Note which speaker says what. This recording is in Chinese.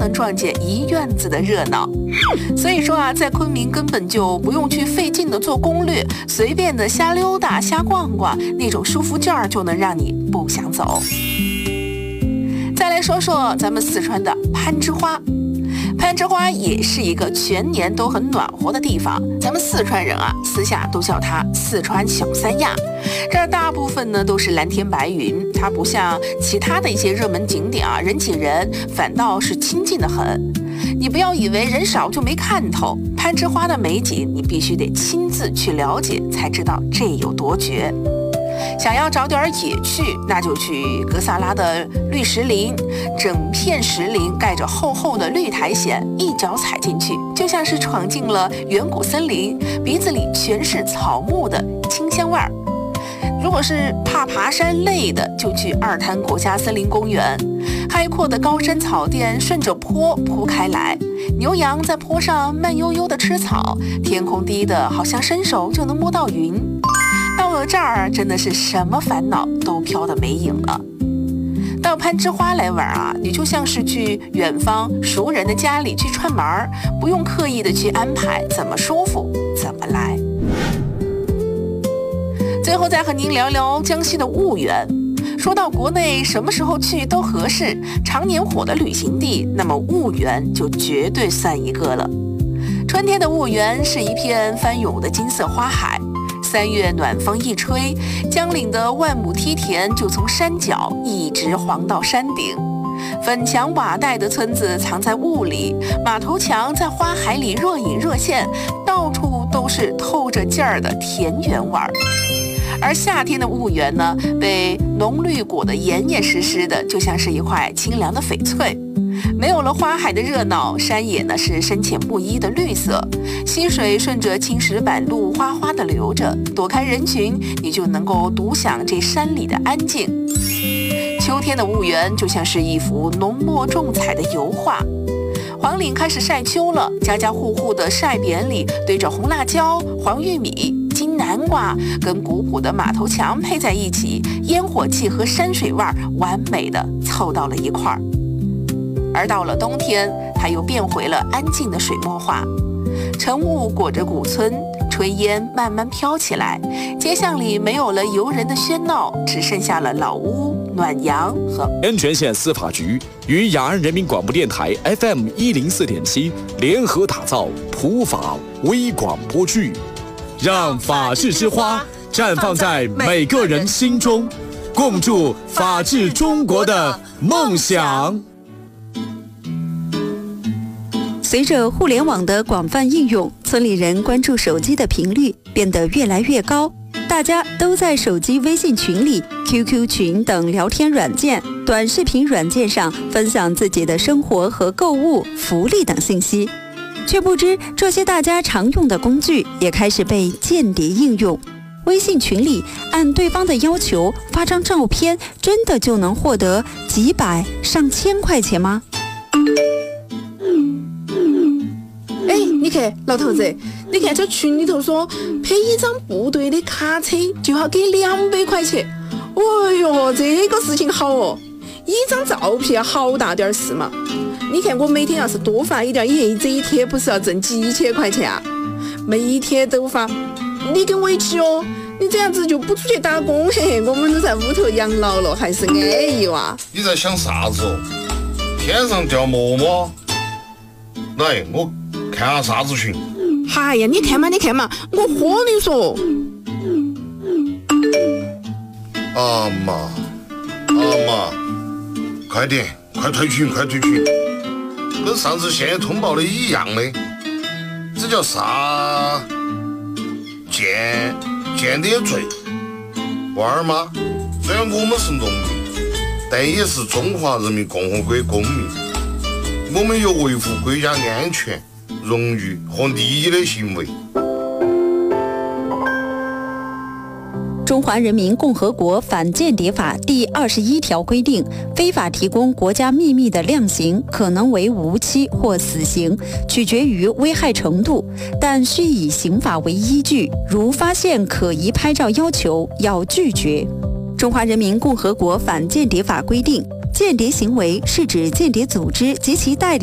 Speaker 1: 能撞见一院子的热闹。所以说啊，在昆明根本就不用去费劲的做攻略，随便的瞎溜达瞎逛逛，那种舒服劲儿就能让你不想走。再来说说咱们四川的攀枝花。攀枝花也是一个全年都很暖和的地方，咱们四川人啊，私下都叫它四川小三亚。这儿大部分呢都是蓝天白云，它不像其他的一些热门景点啊，人挤人，反倒是清静得很。你不要以为人少就没看头，攀枝花的美景你必须得亲自去了解，才知道这有多绝。想要找点野趣，那就去格萨拉的绿石林，整片石林盖着厚厚的绿苔藓，一脚踩进去，就像是闯进了远古森林，鼻子里全是草木的清香味儿。如果是怕爬山累的，就去二滩国家森林公园，开阔的高山草甸顺着坡铺开来，牛羊在坡上慢悠悠地吃草，天空低的好像伸手就能摸到云。到了这儿，真的是什么烦恼都飘得没影了。到攀枝花来玩啊，你就像是去远方熟人的家里去串门儿，不用刻意的去安排，怎么舒服怎么来。最后再和您聊聊江西的婺源。说到国内什么时候去都合适，常年火的旅行地，那么婺源就绝对算一个了。春天的婺源是一片翻涌的金色花海，3月暖风一吹，江岭的万亩梯田就从山脚一直黄到山顶。粉墙瓦带的村子藏在雾里，马头墙在花海里若隐若现，到处都是透着劲儿的田园味儿。而夏天的婺源呢，被浓绿裹得严严实实的，就像是一块清凉的翡翠。没有了花海的热闹，山野呢是深浅不一的绿色，溪水顺着青石板路哗哗地流着，躲开人群，你就能够独享这山里的安静。秋天的婺源就像是一幅浓墨重彩的油画，黄岭开始晒秋了，家家户户的晒匾里堆着红辣椒、黄玉米、金南瓜，跟古朴的马头墙配在一起，烟火气和山水味完美的凑到了一块儿。而到了冬天，它又变回了安静的水墨画，晨雾裹着古村，炊烟慢慢飘起来，街巷里没有了游人的喧闹，只剩下了老屋、暖阳和
Speaker 2: 安全县司法局与雅安人民广播电台 FM104.7联合打造普法微广播剧，让法治之花绽放在每个人心中，共筑法治中国的梦想。
Speaker 3: 随着互联网的广泛应用，村里人关注手机的频率变得越来越高，大家都在手机微信群里、QQ 群等聊天软件、短视频软件上分享自己的生活和购物、福利等信息，却不知这些大家常用的工具也开始被间谍应用。微信群里按对方的要求发张照片，真的就能获得几百上千块钱吗？
Speaker 4: 你看老头子，你看这群里头说配一张部队的卡车就要给200块钱，哎呦，这个事情好哦，一张照片好大点事嘛。你看我每天要是多发一点，这一天不是要挣几千块钱啊？每天都发，你跟我一起哦，你这样子就不出去打工，嘿嘿，我们都在屋头养老了，还是安逸哇。
Speaker 5: 你在想啥子哦？天上掉馍馍？来，我看下啥子群。
Speaker 4: 哎呀，你看嘛，我和你说。
Speaker 5: 阿妈，快点，快退群，跟上次现通报的一样的，这叫啥？间谍罪。娃儿妈，虽然我们是农民，但也是中华人民共和国公民，我们有维护国家安全、荣誉和利益的行为。
Speaker 3: 中华人民共和国反间谍法第21条规定，非法提供国家秘密的量刑可能为无期或死刑，取决于危害程度，但需以刑法为依据，如发现可疑拍照要求，要拒绝。中华人民共和国反间谍法规定，间谍行为是指间谍组织及其代理